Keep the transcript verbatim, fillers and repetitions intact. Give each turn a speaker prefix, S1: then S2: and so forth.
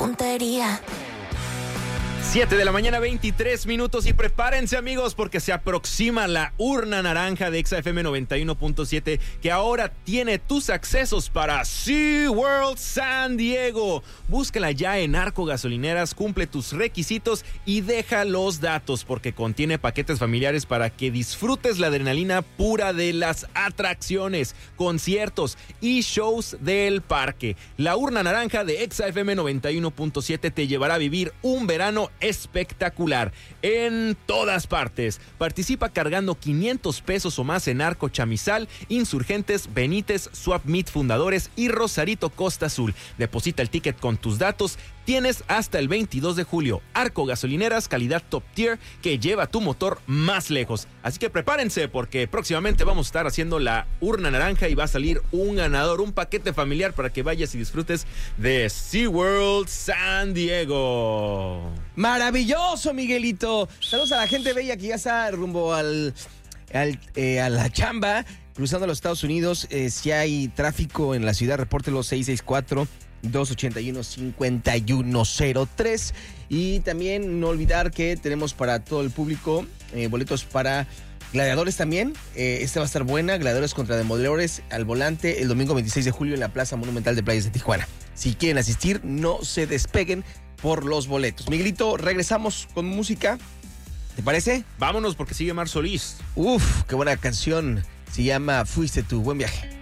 S1: puntería.
S2: siete de la mañana, veintitrés minutos, y prepárense, amigos, porque se aproxima la urna naranja de Exa F M noventa y uno punto siete, que ahora tiene tus accesos para SeaWorld San Diego. Búscala ya en Arco Gasolineras, cumple tus requisitos y deja los datos, porque contiene paquetes familiares para que disfrutes la adrenalina pura de las atracciones, conciertos y shows del parque. La urna naranja de Exa F M noventa y uno punto siete te llevará a vivir un verano espectacular en todas partes. Participa cargando quinientos pesos o más en Arco Chamizal, Insurgentes, Benítez, Swap Meet Fundadores y Rosarito Costa Azul. Deposita el ticket con tus datos. Tienes hasta el veintidós de julio. Arco Gasolineras, calidad top tier que lleva tu motor más lejos. Así que prepárense, porque próximamente vamos a estar haciendo la urna naranja y va a salir un ganador, un paquete familiar para que vayas y disfrutes de SeaWorld San Diego.
S3: Maravilloso, Miguelito. Saludos a la gente bella que ya está rumbo al, al eh, a la chamba, cruzando los Estados Unidos. Eh, si hay tráfico en la ciudad, repórtelo seis seis cuatro, dos ocho uno, cinco uno cero tres. Y también no olvidar que tenemos para todo el público eh, boletos para Gladiadores también. Eh, esta va a estar buena. Gladiadores contra Demoledores al volante el domingo veintiséis de julio en la Plaza Monumental de Playas de Tijuana. Si quieren asistir, no se despeguen por los boletos. Miguelito, regresamos con música. ¿Te parece?
S2: Vámonos, porque sigue Mar Solís.
S3: Uf, qué buena canción. Se llama Fuiste tú. Buen viaje.